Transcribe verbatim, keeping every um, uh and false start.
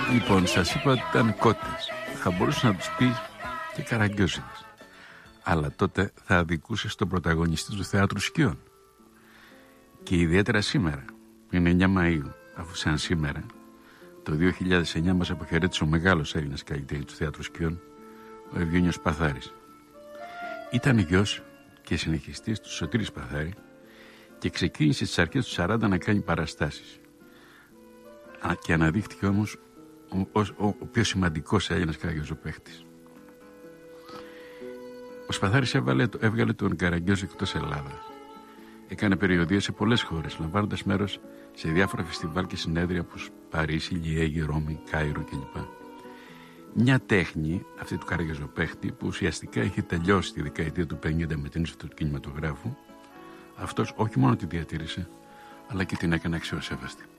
Λοιπόν, σας είπα ότι ήταν κότες. Θα μπορούσε να τους πει και καραγκιόζιδες. Αλλά τότε θα αδικούσε στον πρωταγωνιστή του Θεάτρου Σκιών. Και ιδιαίτερα σήμερα, είναι εννιά Μαΐου, αφού σαν σήμερα, το δύο χιλιάδες εννιά μας αποχαιρέτησε ο μεγάλος Έλληνας καλλιτέχνης του Θεάτρου Σκιών, ο Ευγένιος Παθάρης. Ήταν γιος και συνεχιστής του Σωτήρη Παθάρη και ξεκίνησε στις αρχές του σαράντα να κάνει παραστάσεις. Και αναδείχθηκε όμως ο, ο, ο πιο σημαντικός Έλληνας καραγκιόζοπαίχτης. Ο Σπαθάρης έβγαλε, έβγαλε τον καραγκιόζο εκτός Ελλάδας. Έκανε περιοδίες σε πολλές χώρες, λαμβάνοντας μέρος σε διάφορα φεστιβάλ και συνέδρια όπως Παρίσι, Λιέγη, Ρώμη, Κάιρο κλπ. Μια τέχνη, αυτή του καραγκιόζοπαίχτη, που ουσιαστικά είχε τελειώσει τη δεκαετία του πενήντα με την είσοδο του κινηματογράφου, αυτός όχι μόνο τη διατήρησε, αλλά και την έκανε αξιοσέβαστη.